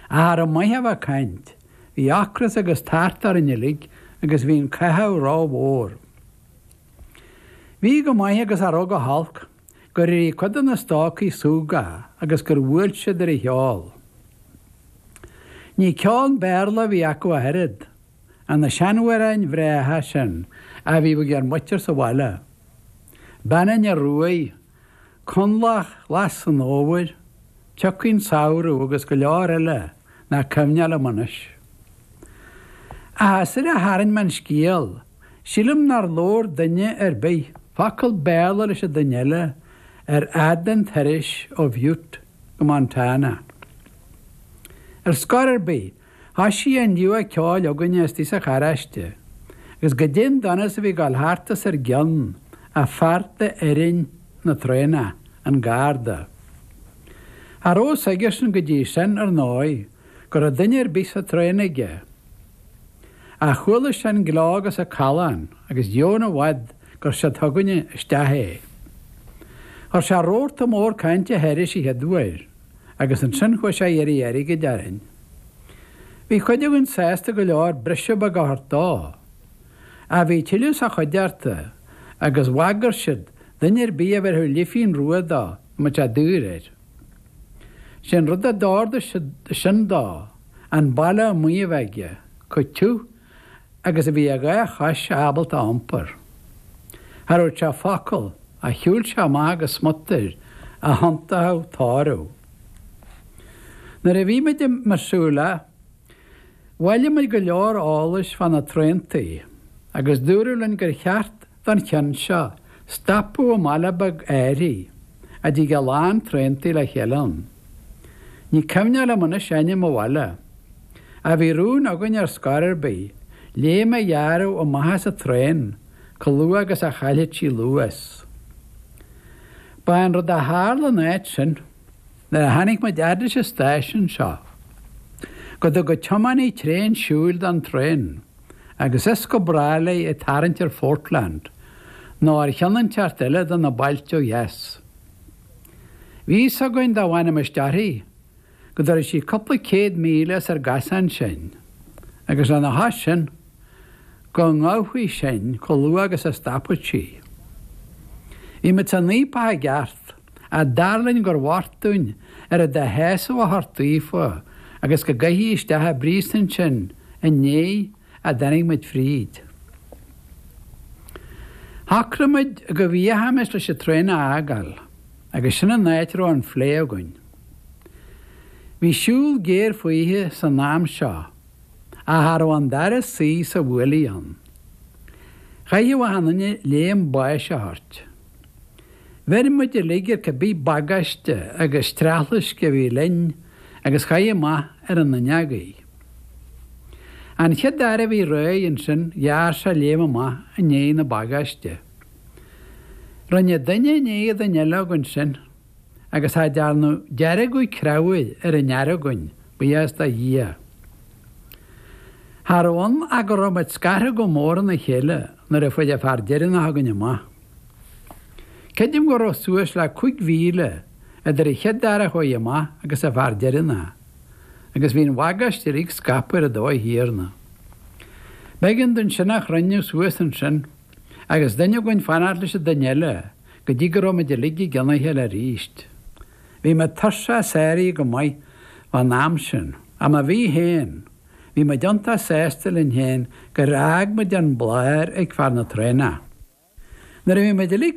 Ar a maitheh caint, hí acras agus tartar in ilig agus bhín cetheh rá mhór. Bhí go maithe agus ar rug a halc, gur í cuidan na stácaí súga agus gur bhfuil siad ar i cheáil. Ní ceáil béarla bhí acu a herid, an na seanmhairain bhréthe sin a bhí bh gur muitir sa bhaile. Benan a ruaí, conlach las an óhair, teachcinn saoirú agus go leor eile na cymneal a manis. A hasir a haran man scíal, sílim nar lór duine bí, facail béla leis a duineile adan thuiris ó bhiút go Montana. Scar bí, hasí an diú a ceáil aganne tí sa charaiste, agus go dén danas a bhí gáil hartas ar gian a farta éirin na tréna an garda. Aró saigir sin go dtí sin ar náid, gur a duine bí sa trénaige. A chuala sin glágus a calan agus dheona bhaid gur se thuganne isteathe. Thir se róirta mór cainte heiris i headúir, agus an sin chu sé éirí go dearan. Bhí chuideann sésta go leor brise ba go hartá, a bhí tiiliús a chuidearta agus bhagar siad duine bí a bheit lifín ruadá mu a dúir. Sin rud a dáda sin dá an bailla muomhhaige chu tú agus a bhí a gaith chais abalta ampar. Thar se facail a thiúil se má agus smutir a hantathe tárú. Nar a bhí meid marsúla, bhaile meid go leor álas fan na tréntaí, agus dúrúlann gur cheart fan chean seo stapú ó Malabag éirí a dtí go lán tréntaí le chealan. Ní cymneal am na seine mo bhaile, a bhí rún agan ar scarir bí, léime dhearú ó maithas a trén, colú agus a chaile tí luas. Ba an rud a hála náid sin, na a hanig me deada se stáisisin seo. Go do go teamaí trén siúil an trén, agus is go brála i tarint ar Fortland, nó ar cheannan teart eile don na bailteo yes. Bhí sa goin da bhaine meistearí, go dar sí coppla 100 míle ar gasan sin, agus an na has sin, go ngáhuí sin colú agus a stapatí. Í me tan nípa a gart, a darlinn gur bhartún ar a de héasa a hartaífa, agus go gaithí istethe brísan sin a né a danig mit fríd. Hacramid go bhíhamis leis a tréna ágal, agus sinna náitró an phléagain. Bhí siúil géir faoithe san nám seo, a thar an dara sí sa bhuailíon. Chaithú a hananne léim báis a hart. Ver muid a ligir go bí bagaiste agus trachlas go bhí linn agus chaithú ma ar an na neagaí. An chead dara bhí roi an sin jaar sa léim ma a né na bagaiste. Ronne daine né a nealagan sin, agus ha dearnú dearagúi crauid ar a nearagan bías da dhia. Harón a go romid scartha go mór na chéile nar a fuid a fear deireann na haganne ma. Ceidim go rá suas le 5 mhíle a dar i chead dara chuige ma agus a fear deireanna, agus bhín bhagast ríg scapar a dóid hiarna. Began don sinach rinne suas an sin, agus daine goin fanar leis a daneile go dtí go romid a ligi gannaithe le ríist. Bhí me tarsa séirí go maiid van nám sin, a ma bhí héin, bhí me deanta séstal in héin go rág me den bláir ag fear na tréna. Nar a bhí me